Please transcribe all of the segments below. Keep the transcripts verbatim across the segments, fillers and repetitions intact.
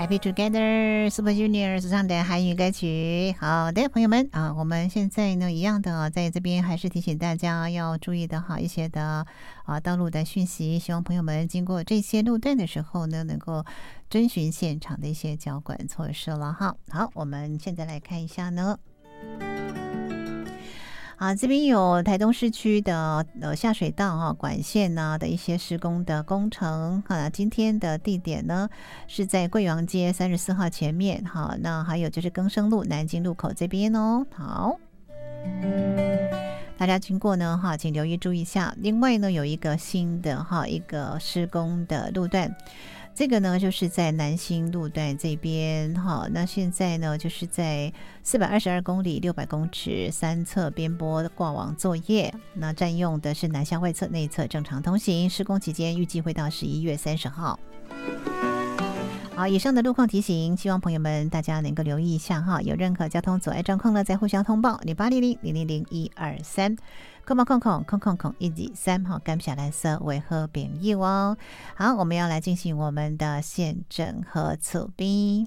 Happy Together Super Junior 所唱的韩语歌曲。好的，朋友们啊，我们现在呢一样的在这边还是提醒大家要注意的好一些的啊道路的讯息，希望朋友们经过这些路段的时候呢，能够遵循现场的一些交管措施了哈。好，我们现在来看一下呢。啊，这边有台东市区的呃下水道啊管线呐、啊、的一些施工的工程啊，今天的地点呢是在贵阳街三十四号前面，好，那还有就是更生路南京路口这边哦，好。大家经过呢哈，请留意注意一下。另外呢，有一个新的哈一个施工的路段。这个呢，就是在南新路段这边哈，那现在呢，就是在四百二十二公里六百公尺三侧边坡挂网作业，那占用的是南向外侧，内侧正常通行。施工期间预计会到十一月三十号。好，以上的路况提醒，希望朋友们大家能够留意一下哈。有任何交通阻碍状况呢，再互相通报零八零零零零零一二三。空空空空空空空一二三号，感谢蓝色为何朋友哦。好，我们要来进行我们的县政和次兵。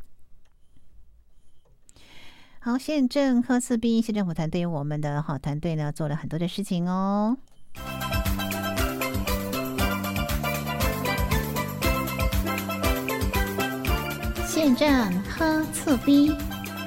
好，县政和次兵，县政府团队，我们的好团队呢做了很多的事情哦。县政和次兵。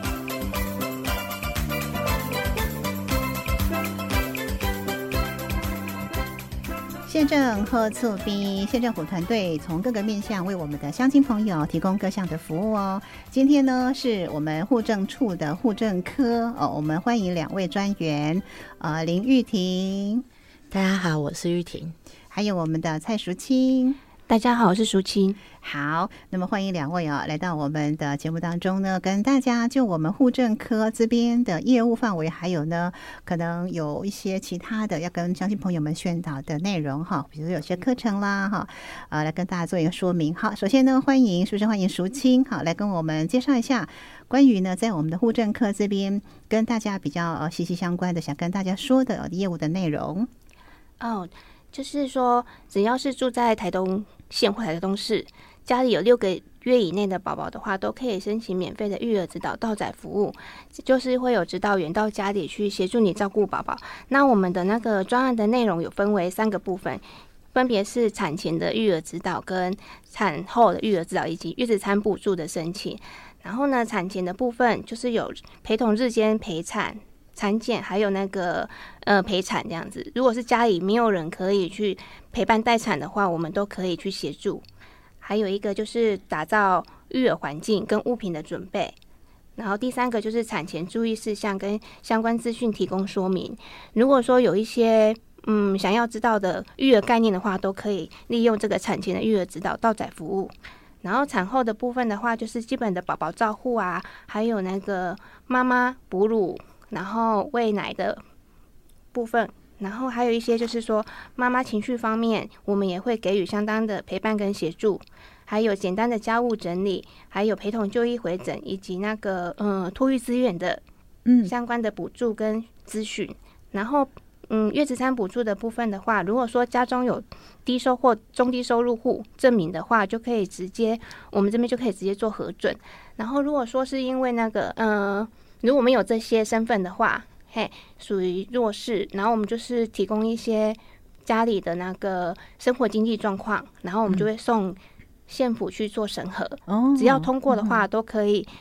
县政和次兵，县政府团队从各个面向为我们的乡亲朋友提供各项的服务哦。今天呢，是我们户政处的户政科哦，我们欢迎两位专员，呃，林玉婷， 大家好，我是玉婷， 还有我们的蔡淑清。 大家好，我是淑清。 好，那么欢迎两位啊，来到我们的节目当中呢，跟大家就我们户政科这边的业务范围，还有呢，可能有一些其他的要跟乡亲朋友们宣导的内容哈，比如有些课程啦哈，呃，来跟大家做一个说明。好，首先呢，欢迎是不是欢迎淑清，好，来跟我们介绍一下关于呢，在我们的户政科这边跟大家比较呃息息相关的，想跟大家说的业务的内容。 哦，就是说，只要是住在台东县或台东市，家里有六个月以内的宝宝的话，都可以申请免费的育儿指导到载服务，就是会有指导员到家里去协助你照顾宝宝。那我们的那个专案的内容有分为三个部分，分别是产前的育儿指导、跟产后的育儿指导以及月子餐补助的申请。然后呢，产前的部分就是有陪同日间陪产、产检，还有那个呃陪产这样子。如果是家里没有人可以去陪伴待产的话，我们都可以去协助。还有一个就是打造育儿环境跟物品的准备。然后第三个就是产前注意事项跟相关资讯提供说明。如果说有一些嗯想要知道的育儿概念的话，都可以利用这个产前的育儿指导到载服务。然后产后的部分的话，就是基本的宝宝照护啊，还有那个妈妈哺乳，然后喂奶的部分，然后还有一些就是说妈妈情绪方面，我们也会给予相当的陪伴跟协助，还有简单的家务整理，还有陪同就医回诊，以及那个嗯托育资源的嗯相关的补助跟资讯。然后嗯月子餐补助的部分的话，如果说家中有低收或中低收入户证明的话，就可以直接我们这边就可以直接做核准。然后如果说是因为那个嗯、呃、如果没有这些身份的话，嘿，属于弱势，然后我们就是提供一些家里的那个生活经济状况，然后我们就会送县府去做审核， 哦， 只要通过的话，嗯、都可以